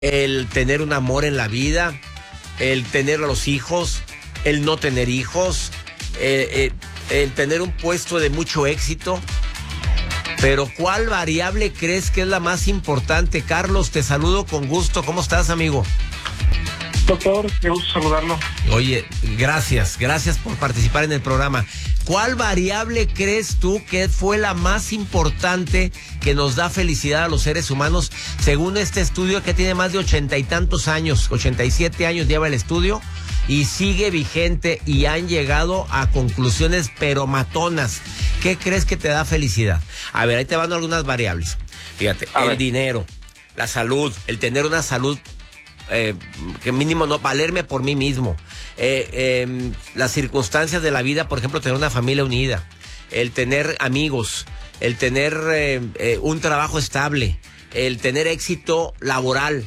el tener un amor en la vida, el tener a los hijos, el no tener hijos, el tener un puesto de mucho éxito. Pero ¿cuál variable crees que es la más importante? Carlos, te saludo con gusto. ¿Cómo estás, amigo? Doctor, qué gusto saludarlo. Oye, gracias por participar en el programa. ¿Cuál variable crees tú que fue la más importante que nos da felicidad a los seres humanos? Según este estudio que tiene más de 80 y tantos años, 87 años lleva el estudio y sigue vigente y han llegado a conclusiones pero matonas. ¿Qué crees que te da felicidad? A ver, ahí te van algunas variables. Fíjate, el dinero, la salud, el tener una salud que mínimo no valerme por mí mismo, las circunstancias de la vida, por ejemplo, tener una familia unida, el tener amigos, el tener un trabajo estable, el tener éxito laboral,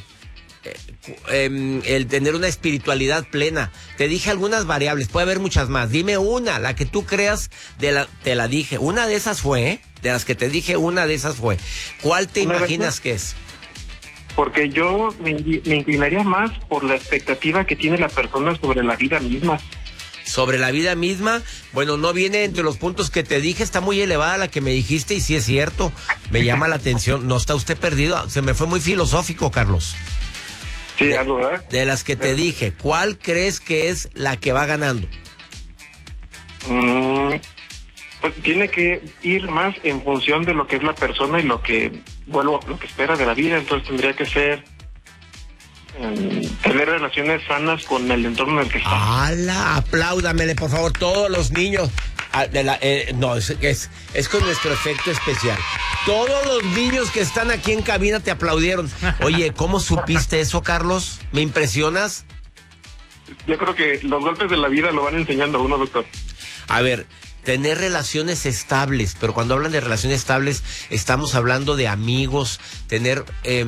el tener una espiritualidad plena. Te dije algunas variables, puede haber muchas más. Dime una, la que tú creas, te la dije. Una de esas fue, de las que te dije, una de esas fue. ¿Cuál te imaginas que es? Porque yo me inclinaría más por la expectativa que tiene la persona sobre la vida misma. Sobre la vida misma, bueno, no viene entre los puntos que te dije, está muy elevada la que me dijiste y sí es cierto, me llama la atención. No está usted perdido, se me fue muy filosófico, Carlos. Sí, algo, ¿verdad? De las que te dije, ¿cuál crees que es la que va ganando? Pues tiene que ir más en función de lo que es la persona y lo que espera de la vida. Entonces tendría que ser tener relaciones sanas con el entorno en el que está. ¡Hala! Apláudamele, por favor, todos los niños. No, es con nuestro efecto especial. Todos los niños que están aquí en cabina te aplaudieron. Oye, ¿cómo supiste eso, Carlos? ¿Me impresionas? Yo creo que los golpes de la vida lo van enseñando a uno, doctor. A ver, tener relaciones estables, pero cuando hablan de relaciones estables, estamos hablando de amigos, tener,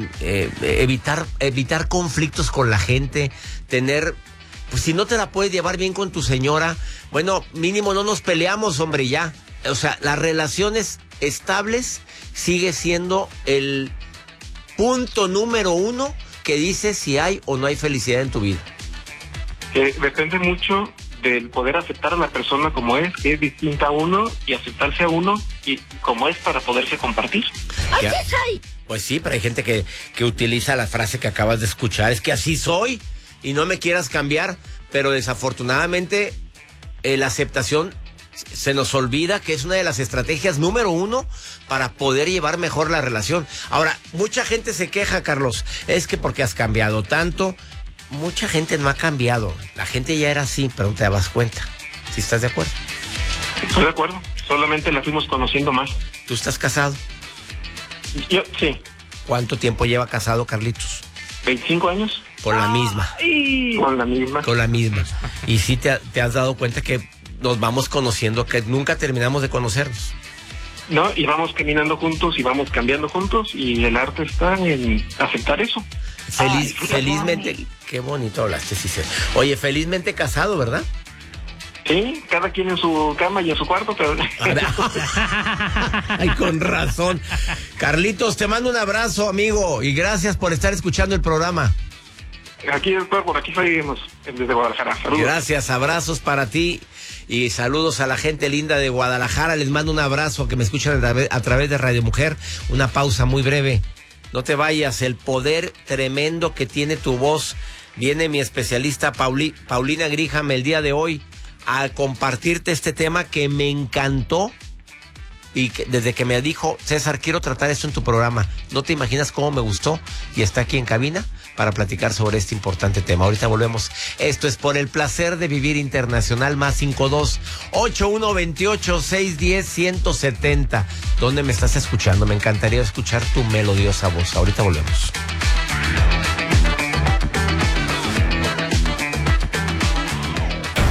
evitar conflictos con la gente, tener, pues si no te la puedes llevar bien con tu señora, bueno, mínimo no nos peleamos, hombre, ya. O sea, las relaciones estables sigue siendo el punto número 1 que dice si hay o no hay felicidad en tu vida. Depende mucho del poder aceptar a la persona como es, que es distinta a uno, y aceptarse a uno y como es para poderse compartir. ¡Así soy! Pues sí, pero hay gente que utiliza la frase que acabas de escuchar, es que así soy y no me quieras cambiar, pero desafortunadamente la aceptación se nos olvida que es una de las estrategias número 1 para poder llevar mejor la relación. Ahora, mucha gente se queja, Carlos, es que porque has cambiado tanto. Mucha gente no ha cambiado. La gente ya era así, pero no te dabas cuenta. ¿Sí estás de acuerdo? Estoy de acuerdo. Solamente la fuimos conociendo más. ¿Tú estás casado? Yo, sí. ¿Cuánto tiempo lleva casado, Carlitos? 25 años. Con la misma. Con la misma. Con la misma. Y sí te has dado cuenta que nos vamos conociendo, que nunca terminamos de conocernos. No, y vamos caminando juntos y vamos cambiando juntos, y el arte está en aceptar eso. Felizmente, qué bonito hablaste, sí. Oye, felizmente casado, ¿verdad? Sí, cada quien en su cama y en su cuarto, pero... Ay, con razón. Carlitos, te mando un abrazo, amigo, y gracias por estar escuchando el programa. Aquí, doctor, por aquí seguimos, desde Guadalajara. Saludos. Gracias, abrazos para ti y saludos a la gente linda de Guadalajara. Les mando un abrazo que me escuchan a través de Radio Mujer. Una pausa muy breve. No te vayas, el poder tremendo que tiene tu voz. Viene mi especialista Paulina Griham el día de hoy a compartirte este tema que me encantó. Y que desde que me dijo, César, quiero tratar esto en tu programa, no te imaginas cómo me gustó, y está aquí en cabina para platicar sobre este importante tema. Ahorita volvemos. Esto es Por el Placer de Vivir Internacional, más 52-8128-610-170. ¿Dónde me estás escuchando? Me encantaría escuchar tu melodiosa voz. Ahorita volvemos.